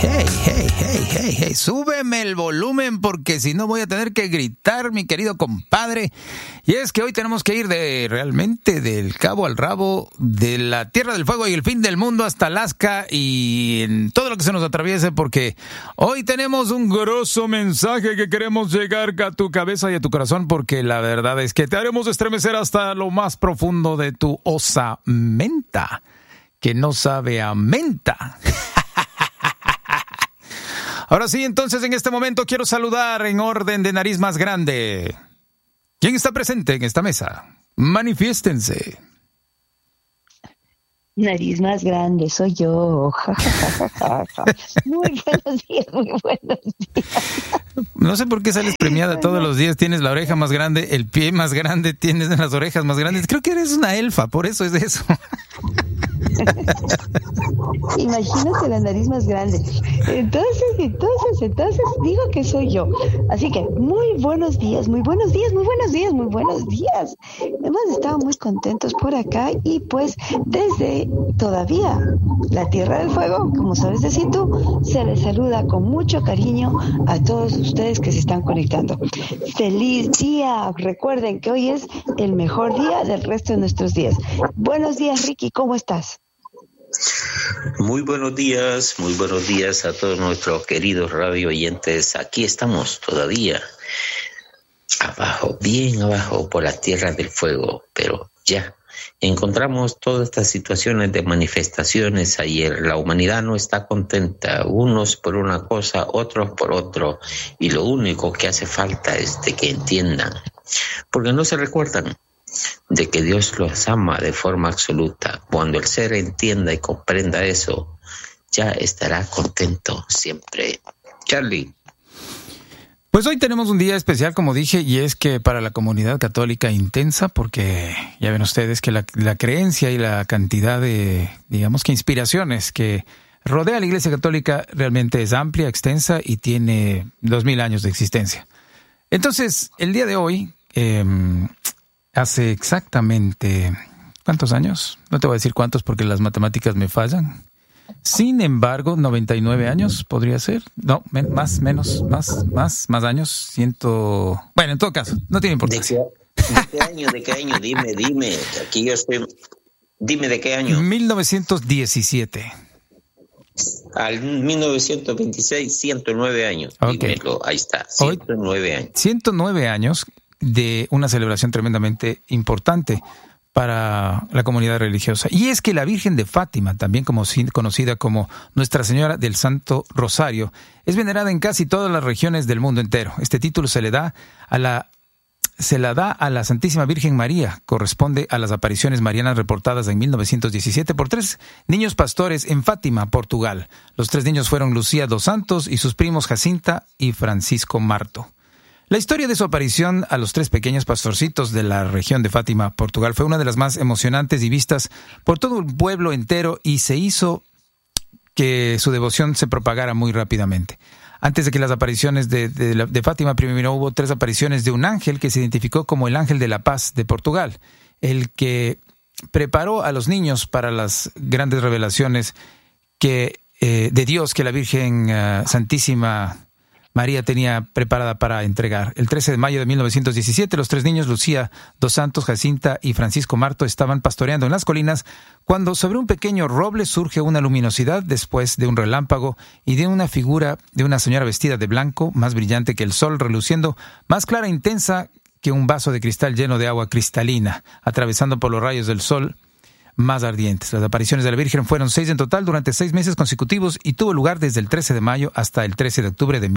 Hey, súbeme el volumen porque si no voy a tener que gritar, mi querido compadre. Y es que hoy tenemos que ir realmente del cabo al rabo, de la Tierra del Fuego y el fin del mundo hasta Alaska y en todo lo que se nos atraviese, porque hoy tenemos un grosso mensaje que queremos llegar a tu cabeza y a tu corazón, porque la verdad es que te haremos estremecer hasta lo más profundo de tu osamenta, que no sabe a menta. Ahora sí, entonces en este momento quiero saludar en orden de nariz más grande. ¿Quién está presente en esta mesa? Manifiéstense. Nariz más grande, soy yo. Muy buenos días, muy buenos días. No sé por qué sales premiada todos los días. Tienes la oreja más grande, el pie más grande, tienes las orejas más grandes. Creo que eres una elfa, por eso es eso. Imagínate la nariz más grande. Entonces digo que soy yo. Así que muy buenos días. Hemos estado muy contentos por acá y pues desde todavía la Tierra del Fuego, como sabes decir tú, se les saluda con mucho cariño a todos ustedes que se están conectando. ¡Feliz día! Recuerden que hoy es el mejor día del resto de nuestros días. Buenos días, Ricky, ¿cómo estás? Muy buenos días a todos nuestros queridos radio oyentes. Aquí estamos todavía abajo, bien abajo por las tierras del fuego, pero ya encontramos todas estas situaciones de manifestaciones ayer. La humanidad no está contenta, unos por una cosa, otros por otro, y lo único que hace falta es de que entiendan, porque no se recuerdan de que Dios los ama de forma absoluta. Cuando el ser entienda y comprenda eso, ya estará contento siempre. Charlie. Pues hoy tenemos un día especial, como dije, y es que para la comunidad católica intensa, porque ya ven ustedes que la creencia y la cantidad de, digamos que inspiraciones que rodea a la Iglesia Católica realmente es amplia, extensa y tiene 2000 años de existencia. Entonces, el día de hoy, hace exactamente, ¿cuántos años? No te voy a decir cuántos porque las matemáticas me fallan. Sin embargo, 99 años podría ser. No, más años. Bueno, en todo caso, no tiene importancia. ¿De qué año? Dime. Aquí yo estoy. Dime de qué año. 1917. Al 1926, 109 años. Okay. Dímelo, ahí está, 109 años. 109 años de una celebración tremendamente importante para la comunidad religiosa. Y es que la Virgen de Fátima, también conocida como Nuestra Señora del Santo Rosario, es venerada en casi todas las regiones del mundo entero. Este título se la da a la Santísima Virgen María. Corresponde a las apariciones marianas reportadas en 1917 por 3 niños pastores en Fátima, Portugal. Los 3 niños fueron Lucía dos Santos y sus primos Jacinta y Francisco Marto. La historia de su aparición a los 3 pequeños pastorcitos de la región de Fátima, Portugal, fue una de las más emocionantes y vistas por todo el pueblo entero y se hizo que su devoción se propagara muy rápidamente. Antes de que las apariciones de Fátima, primero hubo 3 apariciones de un ángel que se identificó como el ángel de la paz de Portugal, el que preparó a los niños para las grandes revelaciones de Dios que la Virgen Santísima María tenía preparada para entregar. El 13 de mayo de 1917, los 3 niños, Lucía dos Santos, Jacinta y Francisco Marto, estaban pastoreando en las colinas cuando sobre un pequeño roble surge una luminosidad después de un relámpago y de una figura de una señora vestida de blanco, más brillante que el sol, reluciendo, más clara e intensa que un vaso de cristal lleno de agua cristalina, atravesando por los rayos del sol más ardientes. Las apariciones de la Virgen fueron 6 en total durante 6 meses consecutivos y tuvo lugar desde el 13 de mayo hasta el 13 de octubre de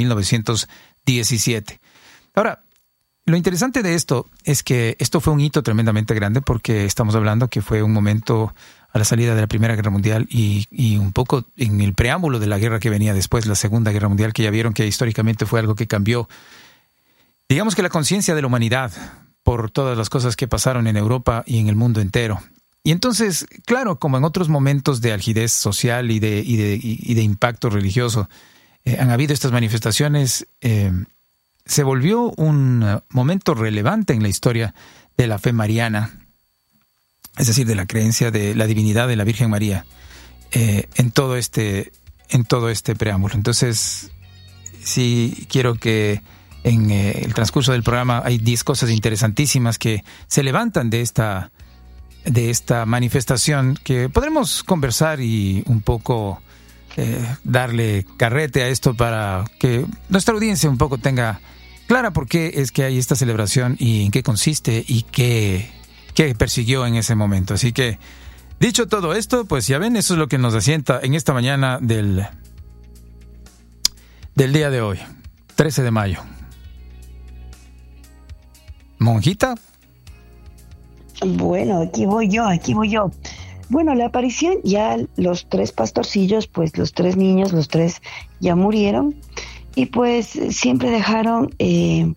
1917. Ahora, lo interesante de esto es que esto fue un hito tremendamente grande porque estamos hablando que fue un momento a la salida de la Primera Guerra Mundial y un poco en el preámbulo de la guerra que venía después, la Segunda Guerra Mundial, que ya vieron que históricamente fue algo que cambió, digamos que la conciencia de la humanidad por todas las cosas que pasaron en Europa y en el mundo entero. Y entonces, claro, como en otros momentos de algidez social y de impacto religioso, han habido estas manifestaciones, se volvió un momento relevante en la historia de la fe mariana, es decir, de la creencia de la divinidad de la Virgen María, en todo este en todo este preámbulo. Entonces, sí quiero que en el transcurso del programa hay 10 cosas interesantísimas que se levantan de esta manifestación, que podremos conversar y un poco darle carrete a esto para que nuestra audiencia un poco tenga clara por qué es que hay esta celebración y en qué consiste y qué persiguió en ese momento. Así que, dicho todo esto, pues ya ven, eso es lo que nos asienta en esta mañana del día de hoy, 13 de mayo. ¿Monjita? Bueno, aquí voy yo. Bueno, la aparición, ya los 3 pastorcillos, pues los 3 niños, los 3 ya murieron, y pues siempre dejaron